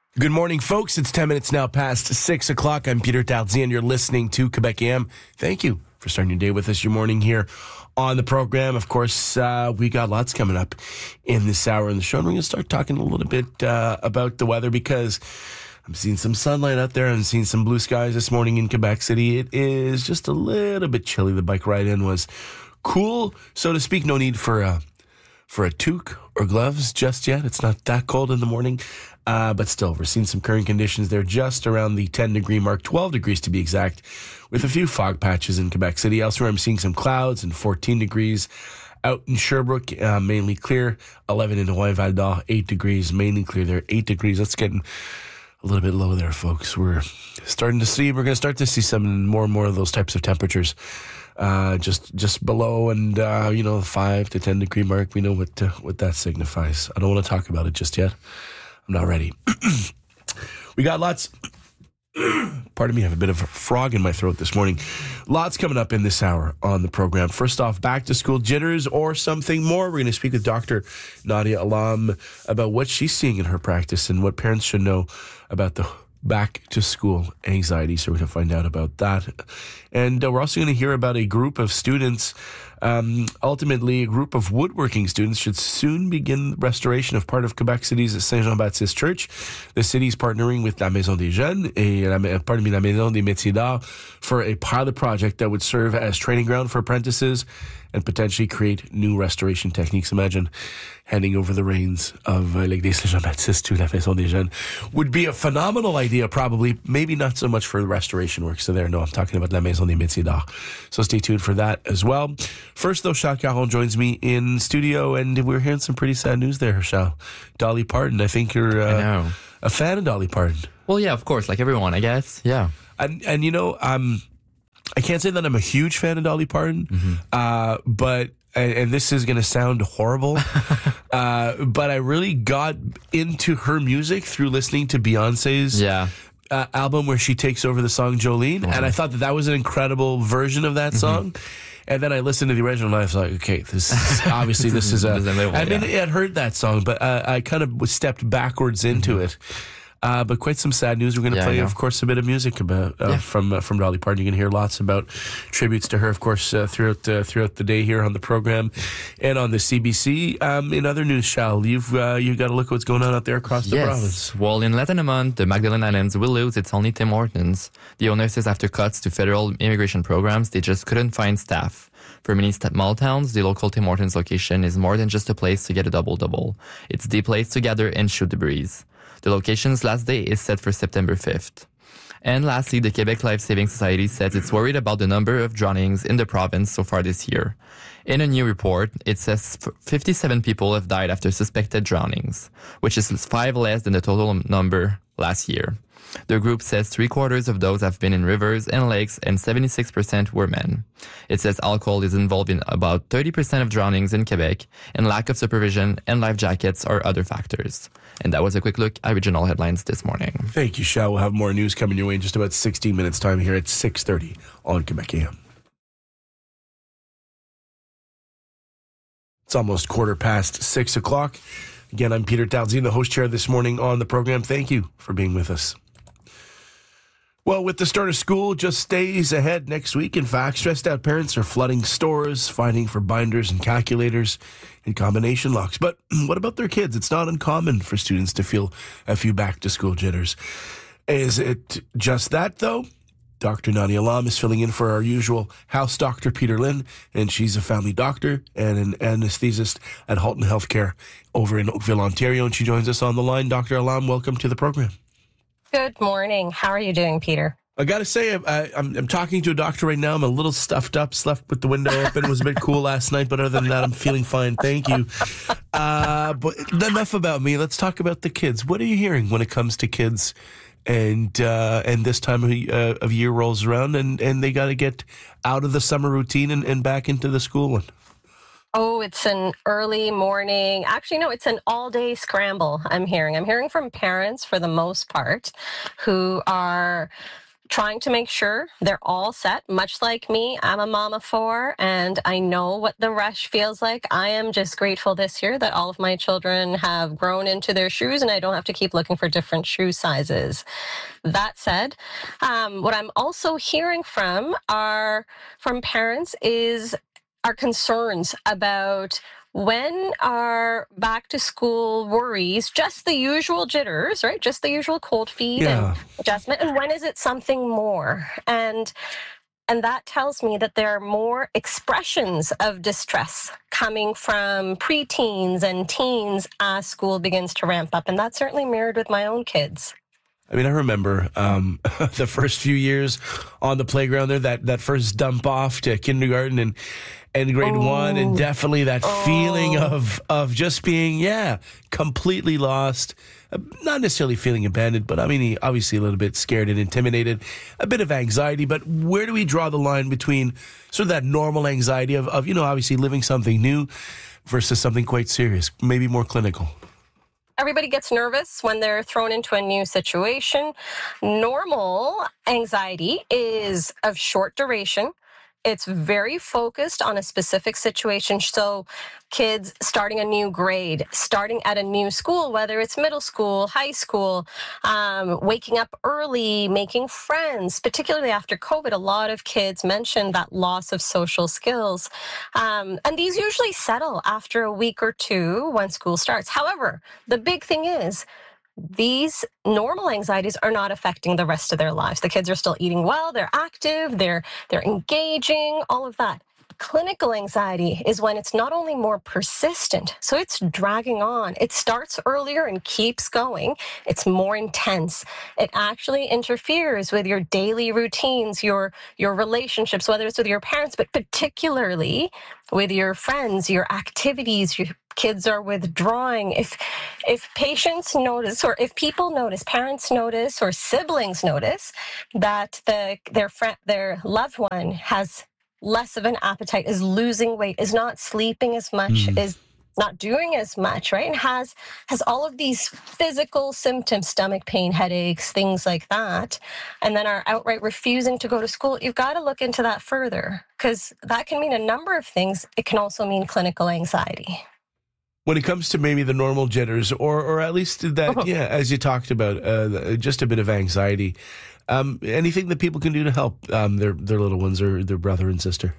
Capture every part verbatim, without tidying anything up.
Good morning, folks. It's ten minutes now past six o'clock. I'm Peter Talzi, and you're listening to Quebec A M. Thank you for starting your day with us. Your morning here on the program. Of course, uh, we got lots coming up in this hour in the show. And we're going to start talking a little bit uh, about the weather because I'm seeing some sunlight out there. I'm seeing some blue skies this morning in Quebec City. It is just a little bit chilly. The bike ride in was cool, so to speak. No need for a, for a toque or gloves just yet. It's not that cold in the morning. Uh, but still, we're seeing some current conditions there just around the ten degree mark, twelve degrees to be exact, with a few fog patches in Quebec City. Elsewhere, I'm seeing some clouds and fourteen degrees. Out in Sherbrooke, uh, mainly clear. eleven in Hawaii Val d'Or, eight degrees, mainly clear there, eight degrees. That's getting a little bit low there, folks. We're starting to see, we're going to start to see some more and more of those types of temperatures. Uh, just just below and, uh, you know, five to ten degree mark. We know what, uh, what that signifies. I don't want to talk about it just yet. I'm not ready. We got lots. Pardon me, I have a bit of a frog in my throat this morning. Lots coming up in this hour on the program. First off, back to school jitters or something more. We're going to speak with Doctor Nadia Alam about what she's seeing in her practice and what parents should know about the back to school anxiety. So we're going to find out about that. And uh, we're also going to hear about a group of students. Um, ultimately, a group of woodworking students should soon begin restoration of part of Quebec City's Saint Jean-Baptiste Church. The city is partnering with La Maison des Jeunes et la, pardon me, La Maison des Métiers d'Art for a pilot project that would serve as training ground for apprentices and potentially create new restoration techniques. Imagine handing over the reins of uh, L'Église Saint Jean-Baptiste to La Maison des Jeunes would be a phenomenal idea, probably. Maybe not so much for the restoration work. So there, no, I'm talking about La Maison des Métiers d'Art. So stay tuned for that as well. First, though, Charles Caron joins me in studio, and we're hearing some pretty sad news there, Charles. Dolly Parton, I think you're uh, I know. a fan of Dolly Parton. Well, yeah, of course, like everyone, I guess. Yeah. And, and you know, um, I can't say that I'm a huge fan of Dolly Parton, Mm-hmm. uh, but, and, and this is going to sound horrible, uh, but I really got into her music through listening to Beyonce's Yeah. uh, album where she takes over the song Jolene. Wow. And I thought that that was an incredible version of that song. And then I listened to the original and I was like, okay, this is, obviously this is a, This is a label, I mean, yeah. I had heard that song, but uh, I kind of was stepped backwards into it. Uh, but quite some sad news. We're going to Yeah, play, I know. of course, a bit of music about uh, Yeah. from uh, from Dolly Parton. You can hear lots about tributes to her, of course, uh, throughout uh, throughout the day here on the program and on the C B C. Um, in other news, Shal, you've uh, you got to look at what's going on out there across the Yes. province. Well, in less than a month, the Magdalen Islands will lose its only Tim Hortons. The owner says after cuts to federal immigration programs, they just couldn't find staff. For many small towns, the local Tim Hortons location is more than just a place to get a double-double. It's the place to gather and shoot the breeze. The location's last day is set for September fifth. And lastly, the Quebec Life Saving Society says it's worried about the number of drownings in the province so far this year. In a new report, it says fifty-seven people have died after suspected drownings, which is five less than the total number last year. The group says three quarters of those have been in rivers and lakes and seventy-six percent were men. It says alcohol is involved in about thirty percent of drownings in Quebec and lack of supervision and life jackets are other factors. And that was a quick look at regional headlines this morning. Thank you, Shal. We'll have more news coming your way in just about sixteen minutes time here at six thirty on Quebec A M. It's almost quarter past six o'clock. Again, I'm Peter Talzin, the host chair this morning on the program. Thank you for being with us. Well, with the start of school just days ahead next week, in fact, stressed out parents are flooding stores, fighting for binders and calculators and combination locks. But what about their kids? It's not uncommon for students to feel a few back-to-school jitters. Is it just that, though? Doctor Nadia Alam is filling in for our usual house doctor, Peter Lynn, and she's a family doctor and an anesthetist at Halton Healthcare over in Oakville, Ontario, and she joins us on the line. Doctor Alam, welcome to the program. Good morning. How are you doing, Peter? I got to say, I, I'm, I'm talking to a doctor right now. I'm a little stuffed up, slept with the window open. It was a bit cool last night, but other than that, I'm feeling fine. Thank you. Uh, but enough about me. Let's talk about the kids. What are you hearing when it comes to kids and uh, and this time of, uh, of year rolls around and, and they got to get out of the summer routine and, and back into the school one? Oh, it's an early morning. Actually, no, it's an all-day scramble I'm hearing. I'm hearing from parents, for the most part, who are trying to make sure they're all set. Much like me, I'm a mom of four, and I know what the rush feels like. I am just grateful this year that all of my children have grown into their shoes, and I don't have to keep looking for different shoe sizes. That said, um, what I'm also hearing from are from parents is our concerns about when are back to school worries just the usual jitters, right? Just the usual cold feet Yeah. and adjustment, and when is it something more? And and that tells me that there are more expressions of distress coming from preteens and teens as school begins to ramp up, and that's certainly mirrored with my own kids. I mean, I remember um, the first few years on the playground there, that, that first dump off to kindergarten and and grade Oh. one, and definitely that Oh. feeling of of just being, yeah, completely lost. Uh, Not necessarily feeling abandoned, but I mean, obviously a little bit scared and intimidated, a bit of anxiety. But where do we draw the line between sort of that normal anxiety of, of you know, obviously living something new versus something quite serious, maybe more clinical? Everybody gets nervous when they're thrown into a new situation. Normal anxiety is of short duration. It's very focused on a specific situation. So kids starting a new grade, starting at a new school, whether it's middle school, high school, um, waking up early, making friends, particularly after COVID, a lot of kids mentioned that loss of social skills. Um, and these usually settle after a week or two when school starts. However, the big thing is, these normal anxieties are not affecting the rest of their lives. The kids are still eating well, they're active, they're they're engaging, all of that. Clinical anxiety is when it's not only more persistent, so it's dragging on. It starts earlier and keeps going. It's more intense. It actually interferes with your daily routines, your your relationships, whether it's with your parents, but particularly with your friends, your activities. Your kids are withdrawing. If if patients notice, or if people notice, parents notice, or siblings notice that the their friend, their loved one has less of an appetite, is losing weight, is not sleeping as much, Mm. is not doing as much, right? And has has all of these physical symptoms, stomach pain, headaches, things like that, and then are outright refusing to go to school, you've got to look into that further, because that can mean a number of things. It can also mean clinical anxiety. When it comes to maybe the normal jitters, or or at least that, yeah, as you talked about, uh, just a bit of anxiety, um, anything that people can do to help um, their their little ones or their brother and sister?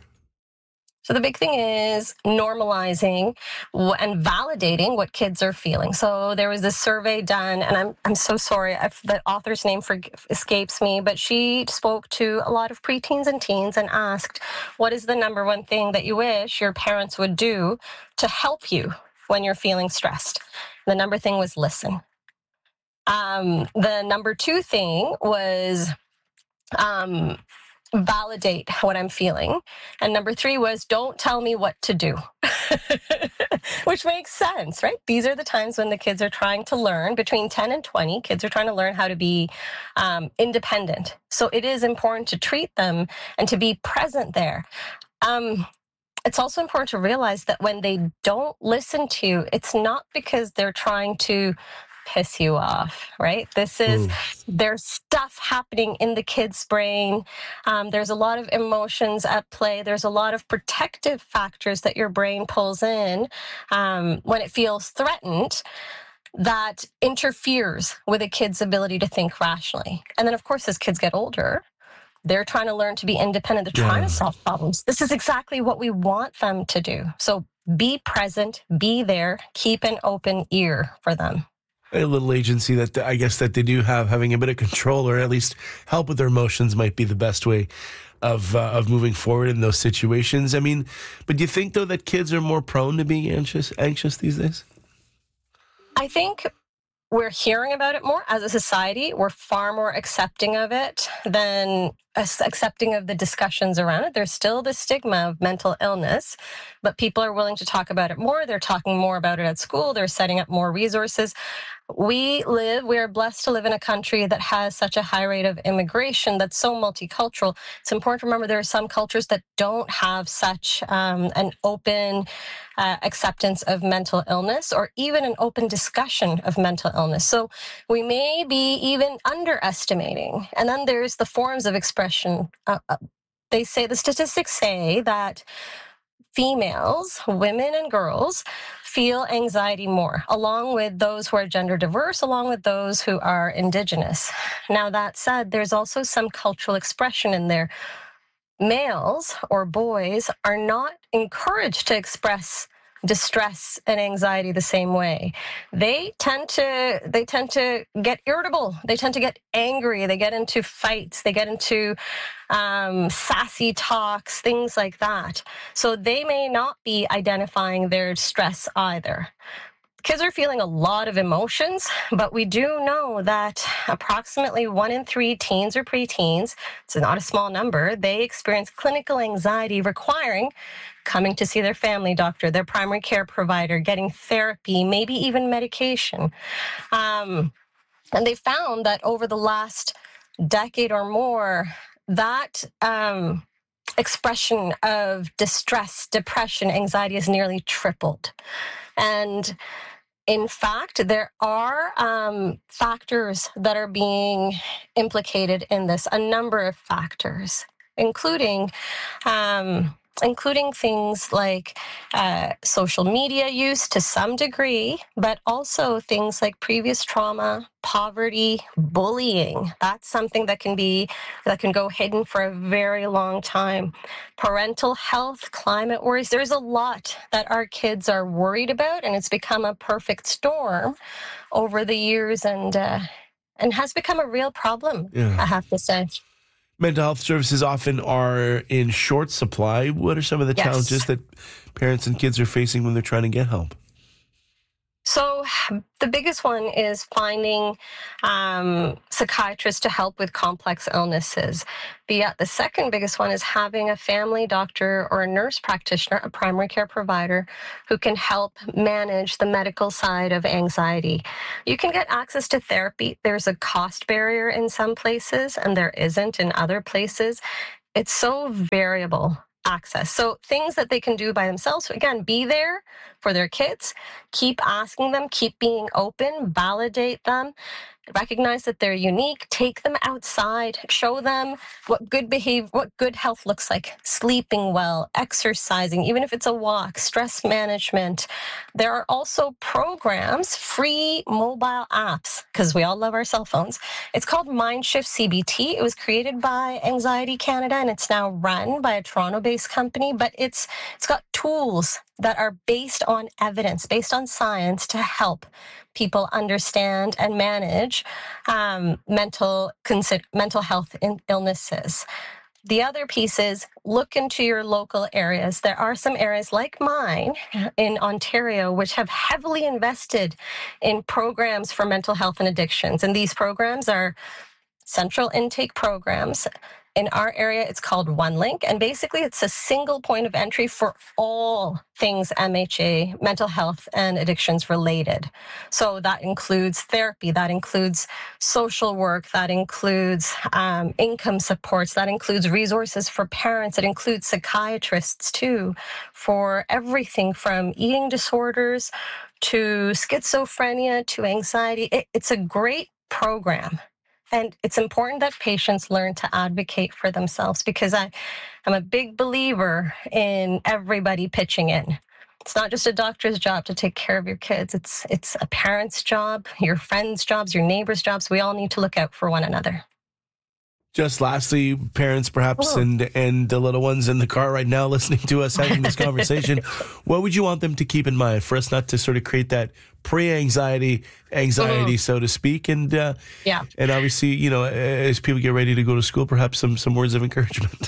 So the big thing is normalizing w- and validating what kids are feeling. So there was this survey done, and I'm I'm so sorry, I've, the author's name for, escapes me, but she spoke to a lot of preteens and teens and asked, what is the number one thing that you wish your parents would do to help you when you're feeling stressed? The number thing was listen. Um, the number two thing was um, validate what I'm feeling. And number three was don't tell me what to do, which makes sense, right? These are the times when the kids are trying to learn. Between ten and twenty, kids are trying to learn how to be um, independent. So it is important to treat them and to be present there. Um, it's also important to realize that when they don't listen to you, it's not because they're trying to piss you off, right? This is, Ooh. there's stuff happening in the kid's brain. Um, there's a lot of emotions at play. There's a lot of protective factors that your brain pulls in um, when it feels threatened, that interferes with a kid's ability to think rationally. And then, of course, as kids get older, they're trying to learn to be independent. They're trying Yeah. to solve problems. This is exactly what we want them to do. So be present, be there, keep an open ear for them. A little agency that I guess that they do have, having a bit of control or at least help with their emotions might be the best way of uh, of moving forward in those situations. I mean, but do you think though that kids are more prone to being anxious anxious these days? I think we're hearing about it more as a society. We're far more accepting of it than us accepting of the discussions around it. There's still the stigma of mental illness, but people are willing to talk about it more. They're talking more about it at school. They're setting up more resources. we live, we are blessed to live in a country that has such a high rate of immigration that's so multicultural. It's important to remember there are some cultures that don't have such um, an open uh, acceptance of mental illness or even an open discussion of mental illness. So we may be even underestimating. And then there's the forms of expression. Uh, they say, the statistics say that females, women and girls, feel anxiety more, along with those who are gender diverse, along with those who are Indigenous. Now, that said, there's also some cultural expression in there. Males or boys are not encouraged to express distress and anxiety the same way. They tend to they tend to get irritable. They tend to get angry. They get into fights. They get into um, sassy talks, things like that. So they may not be identifying their stress either. Kids are feeling a lot of emotions, but we do know that approximately one in three teens or preteens, it's not a small number, they experience clinical anxiety requiring coming to see their family doctor, their primary care provider, getting therapy, maybe even medication. Um, and they found that over the last decade or more, that um, expression of distress, depression, anxiety has nearly tripled. And in fact, there are um, factors that are being implicated in this, a number of factors, including um, including things like uh, social media use to some degree, but also things like previous trauma, poverty, bullying. That's something that can be, that can go hidden for a very long time. Parental health, climate worries. There's a lot that our kids are worried about, and it's become a perfect storm over the years and, uh, and has become a real problem, Yeah. I have to say. Mental health services often are in short supply. What are some of the Yes. challenges that parents and kids are facing when they're trying to get help? So the biggest one is finding um, psychiatrists to help with complex illnesses. The, uh, the second biggest one is having a family doctor or a nurse practitioner, a primary care provider, who can help manage the medical side of anxiety. You can get access to therapy. There's a cost barrier in some places, and there isn't in other places. It's so variable. Access. So things that they can do by themselves, again, be there for their kids, keep asking them, keep being open, validate them, recognize that they're unique, take them outside, show them what good behavior, what good health looks like, sleeping well, exercising, even if it's a walk, stress management. There are also programs, free mobile apps, because we all love our cell phones. It's called Mindshift C B T. It was created by Anxiety Canada, and it's now run by a Toronto-based company, but it's it's got tools that are based on evidence, based on science, to help people understand and manage um, mental consider, mental health in illnesses. The other piece is look into your local areas. There are some areas like mine in Ontario which have heavily invested in programs for mental health and addictions. And these programs are central intake programs. In our area, it's called OneLink, and basically it's a single point of entry for all things M H A, mental health and addictions related. So that includes therapy, that includes social work, that includes um, income supports, that includes resources for parents, it includes psychiatrists too, for everything from eating disorders to schizophrenia to anxiety. It, it's a great program. And it's important that patients learn to advocate for themselves, because I, I'm a big believer in everybody pitching in. It's not just a doctor's job to take care of your kids. It's it's a parent's job, your friends' jobs, your neighbors' jobs. We all need to look out for one another. Just lastly, parents perhaps Oh. and and the little ones in the car right now listening to us having this conversation, what would you want them to keep in mind for us not to sort of create that pre-anxiety, anxiety, Mhm. so to speak? And uh, Yeah. and obviously, you know, as people get ready to go to school, perhaps some, some words of encouragement.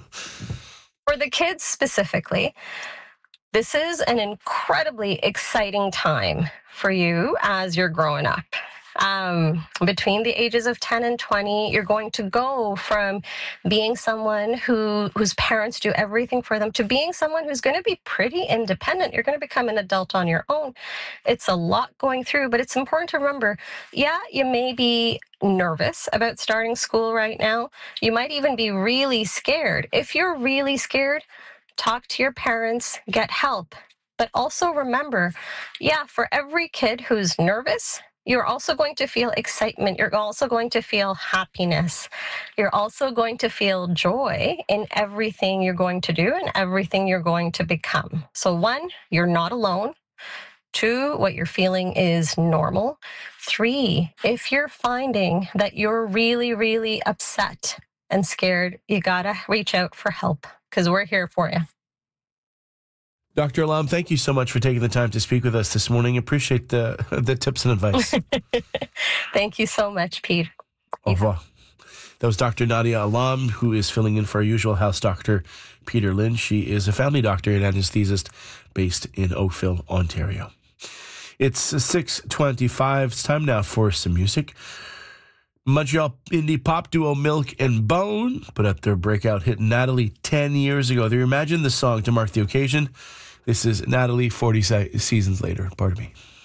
For the kids specifically, this is an incredibly exciting time for you as you're growing up. Um, between the ages of ten and twenty, you're going to go from being someone who whose parents do everything for them to being someone who's going to be pretty independent. You're going to become an adult on your own. It's a lot going through, but it's important to remember, yeah, you may be nervous about starting school right now. You might even be really scared. If you're really scared, talk to your parents, get help. But also remember, yeah, for every kid who's nervous, you're also going to feel excitement. You're also going to feel happiness. You're also going to feel joy in everything you're going to do and everything you're going to become. So one, you're not alone. Two, what you're feeling is normal. Three, if you're finding that you're really, really upset and scared, you gotta reach out for help because we're here for you. Doctor Alam, thank you so much for taking the time to speak with us this morning. Appreciate the the tips and advice. Thank you so much, Pete. Au revoir. That was Doctor Nadia Alam, who is filling in for our usual house doctor, Peter Lynn. She is a family doctor and anesthesist based in Oakville, Ontario. It's six twenty-five. It's time now for some music. Montreal indie pop duo Milk and Bone put out their breakout hit Natalie ten years ago. They reimagined the song to mark the occasion. This is Natalie forty se- seasons later. Pardon me.